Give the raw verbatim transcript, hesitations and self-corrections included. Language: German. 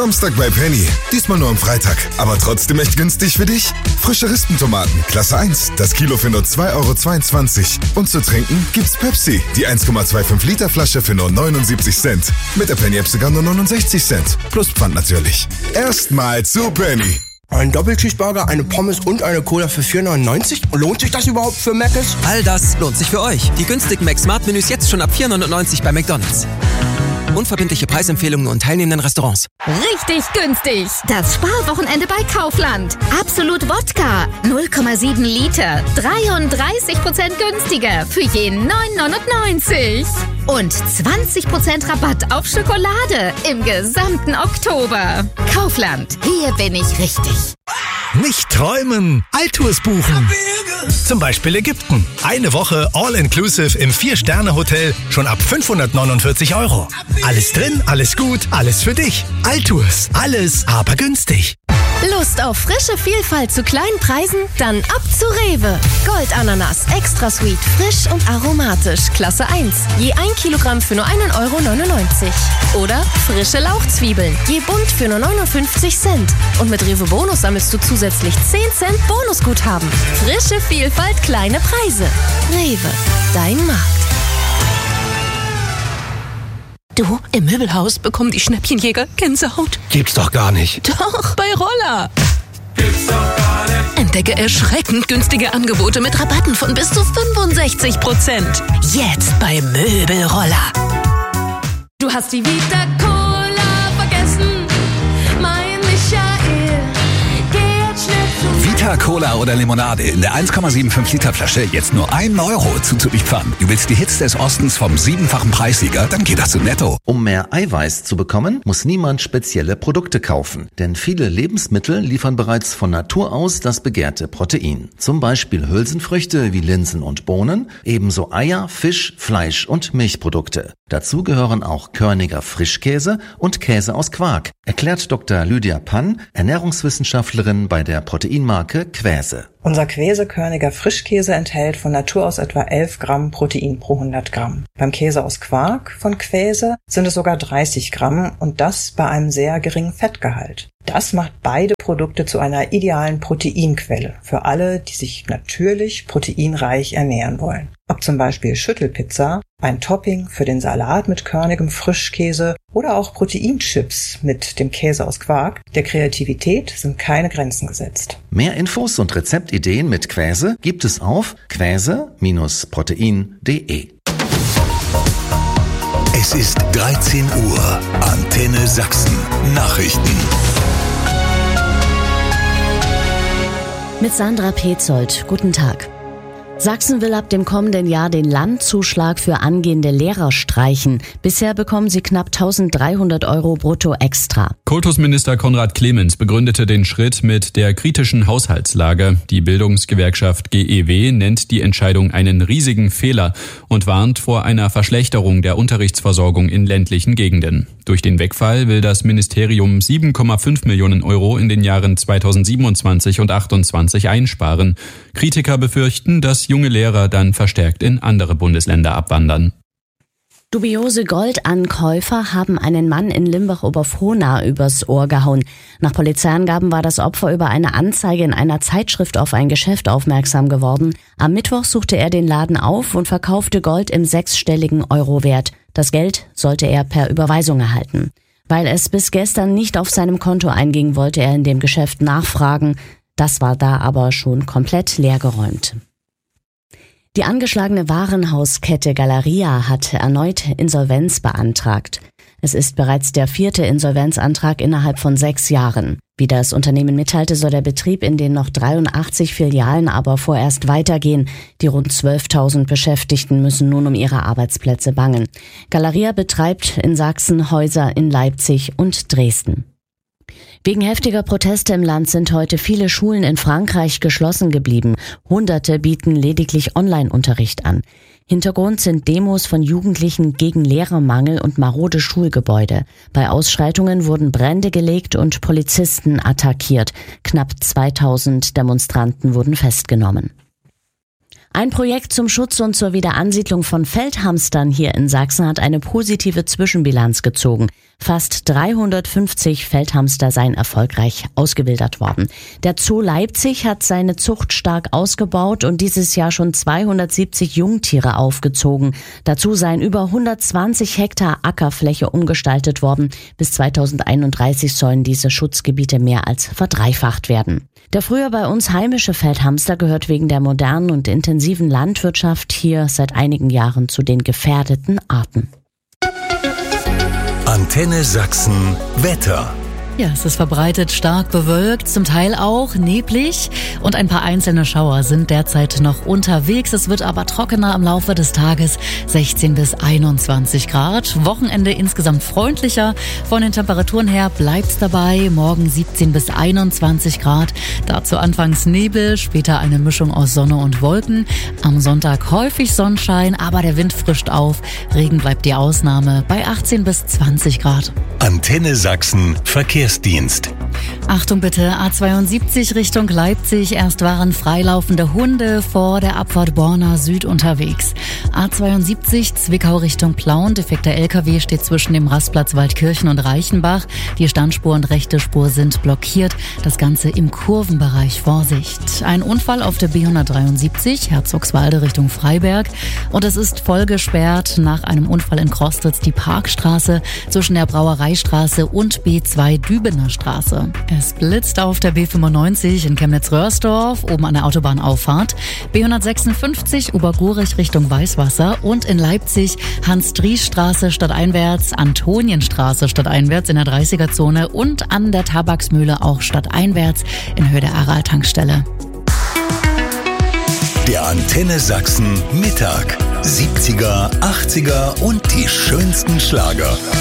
Samstag bei Penny. Diesmal nur am Freitag, aber trotzdem echt günstig für dich. Frische Rispentomaten, Klasse eins, das Kilo für nur zwei Euro zweiundzwanzig. Und zu trinken gibt's Pepsi, die eins Komma fünfundzwanzig Liter Flasche für nur neunundsiebzig Cent. Mit der Penny-App sogar nur neunundsechzig Cent. Plus Pfand natürlich. Erstmal zu Penny. Ein Doppelcheeseburger, eine Pommes und eine Cola für vier neunundneunzig? Lohnt sich das überhaupt für Mc's? All das lohnt sich für euch. Die günstigen Mac-Smart-Menüs jetzt schon ab vier neunundneunzig bei McDonald's. Unverbindliche Preisempfehlungen und teilnehmenden Restaurants. Richtig günstig. Das Sparwochenende bei Kaufland. Absolut Wodka. null Komma sieben Liter. dreiunddreißig Prozent günstiger. Für je neun neunundneunzig. Und zwanzig Prozent Rabatt auf Schokolade im gesamten Oktober. Kaufland. Hier bin ich richtig. Nicht träumen, Altours buchen. Zum Beispiel Ägypten. Eine Woche All-Inclusive im vier-Sterne-Hotel schon ab fünfhundertneunundvierzig Euro. Alles drin, alles gut, alles für dich. Altours. Alles, aber günstig. Lust auf frische Vielfalt zu kleinen Preisen? Dann ab zu Rewe. Goldananas, extra sweet, frisch und aromatisch, Klasse eins. Je ein Kilogramm für nur ein Euro neunundneunzig. Oder frische Lauchzwiebeln, je bunt für nur neunundfünfzig Cent. Und mit Rewe Bonus sammelst du zusätzlich zehn Cent Bonusguthaben. Frische Vielfalt, kleine Preise. Rewe, dein Markt. Du, im Möbelhaus bekommen die Schnäppchenjäger Gänsehaut. Gibt's doch gar nicht. Doch, bei Roller. Gibt's doch gar nicht. Entdecke erschreckend günstige Angebote mit Rabatten von bis zu fünfundsechzig Prozent. Jetzt bei Möbelroller. Du hast die Vita Cola vergessen, mein Michael. Geh jetzt schnell zu Vita Cola oder Limonade in der eins Komma fünfundsiebzig Liter Flasche jetzt nur ein Euro zuzüglich Pfand. Du willst die Hits des Ostens vom siebenfachen Preissieger? Dann geht das zu Netto. Um mehr Eiweiß zu bekommen, muss niemand spezielle Produkte kaufen. Denn viele Lebensmittel liefern bereits von Natur aus das begehrte Protein. Zum Beispiel Hülsenfrüchte wie Linsen und Bohnen, ebenso Eier, Fisch, Fleisch und Milchprodukte. Dazu gehören auch körniger Frischkäse und Käse aus Quark, erklärt Doktor Lydia Pann, Ernährungswissenschaftlerin bei der Proteinmarke Quäse. Unser Quäsekörniger Frischkäse enthält von Natur aus etwa elf Gramm Protein pro hundert Gramm. Beim Käse aus Quark von Quäse sind es sogar dreißig Gramm und das bei einem sehr geringen Fettgehalt. Das macht beide Produkte zu einer idealen Proteinquelle für alle, die sich natürlich proteinreich ernähren wollen. Ob zum Beispiel Schüttelpizza, ein Topping für den Salat mit körnigem Frischkäse oder auch Proteinchips mit dem Käse aus Quark, der Kreativität sind keine Grenzen gesetzt. Mehr Infos und Rezeptideen mit Quäse gibt es auf quäse Bindestrich protein punkt de. Es ist dreizehn Uhr. Antenne Sachsen. Nachrichten. Mit Sandra Petzold. Guten Tag. Sachsen will ab dem kommenden Jahr den Landzuschlag für angehende Lehrer streichen. Bisher bekommen sie knapp eintausenddreihundert Euro brutto extra. Kultusminister Konrad Clemens begründete den Schritt mit der kritischen Haushaltslage. Die Bildungsgewerkschaft G E W nennt die Entscheidung einen riesigen Fehler und warnt vor einer Verschlechterung der Unterrichtsversorgung in ländlichen Gegenden. Durch den Wegfall will das Ministerium sieben Komma fünf Millionen Euro in den Jahren zweitausendsiebenundzwanzig und achtundzwanzig einsparen. Kritiker befürchten, dass junge Lehrer dann verstärkt in andere Bundesländer abwandern. Dubiose Goldankäufer haben einen Mann in Limbach-Oberfrohna übers Ohr gehauen. Nach Polizeiangaben war das Opfer über eine Anzeige in einer Zeitschrift auf ein Geschäft aufmerksam geworden. Am Mittwoch suchte er den Laden auf und verkaufte Gold im sechsstelligen Eurowert. Das Geld sollte er per Überweisung erhalten. Weil es bis gestern nicht auf seinem Konto einging, wollte er in dem Geschäft nachfragen. Das war da aber schon komplett leergeräumt. Die angeschlagene Warenhauskette Galeria hat erneut Insolvenz beantragt. Es ist bereits der vierte Insolvenzantrag innerhalb von sechs Jahren. Wie das Unternehmen mitteilte, soll der Betrieb in den noch dreiundachtzig Filialen aber vorerst weitergehen. Die rund zwölftausend Beschäftigten müssen nun um ihre Arbeitsplätze bangen. Galeria betreibt in Sachsen Häuser in Leipzig und Dresden. Wegen heftiger Proteste im Land sind heute viele Schulen in Frankreich geschlossen geblieben. Hunderte bieten lediglich Online-Unterricht an. Hintergrund sind Demos von Jugendlichen gegen Lehrermangel und marode Schulgebäude. Bei Ausschreitungen wurden Brände gelegt und Polizisten attackiert. Knapp zweitausend Demonstranten wurden festgenommen. Ein Projekt zum Schutz und zur Wiederansiedlung von Feldhamstern hier in Sachsen hat eine positive Zwischenbilanz gezogen. Fast dreihundertfünfzig Feldhamster seien erfolgreich ausgewildert worden. Der Zoo Leipzig hat seine Zucht stark ausgebaut und dieses Jahr schon zweihundertsiebzig Jungtiere aufgezogen. Dazu seien über hundertzwanzig Hektar Ackerfläche umgestaltet worden. Bis zweitausendeinunddreißig sollen diese Schutzgebiete mehr als verdreifacht werden. Der früher bei uns heimische Feldhamster gehört wegen der modernen und intensiven Landwirtschaft hier seit einigen Jahren zu den gefährdeten Arten. Antenne Sachsen Wetter. Ja, es ist verbreitet stark bewölkt, zum Teil auch neblig und ein paar einzelne Schauer sind derzeit noch unterwegs. Es wird aber trockener im Laufe des Tages, sechzehn bis einundzwanzig Grad. Wochenende insgesamt freundlicher. Von den Temperaturen her bleibt's dabei. Morgen siebzehn bis einundzwanzig Grad. Dazu anfangs Nebel, später eine Mischung aus Sonne und Wolken. Am Sonntag häufig Sonnenschein, aber der Wind frischt auf. Regen bleibt die Ausnahme bei achtzehn bis zwanzig Grad. Antenne Sachsen Verkehrsdienst. Achtung bitte, A zweiundsiebzig Richtung Leipzig. Erst waren freilaufende Hunde vor der Abfahrt Borna Süd unterwegs. A zweiundsiebzig Zwickau Richtung Plauen. Defekter L K W steht zwischen dem Rastplatz Waldkirchen und Reichenbach. Die Standspur und rechte Spur sind blockiert. Das Ganze im Kurvenbereich. Vorsicht. Ein Unfall auf der B hundertdreiundsiebzig Herzogswalde Richtung Freiberg. Und es ist voll gesperrt nach einem Unfall in Krostritz die Parkstraße zwischen der Brauereistraße und B zwei Dübener Straße. Es blitzt auf der B fünfundneunzig in Chemnitz-Röhrsdorf, oben an der Autobahnauffahrt. B hundertsechsundfünfzig Obergurich Richtung Weißwasser und in Leipzig Hans-Dries-Straße stadteinwärts, Antonienstraße stadteinwärts in der dreißiger-Zone und an der Tabaksmühle auch stadteinwärts in Höhe der Aral-Tankstelle. Der Antenne Sachsen Mittag. siebziger, achtziger und die schönsten Schlager.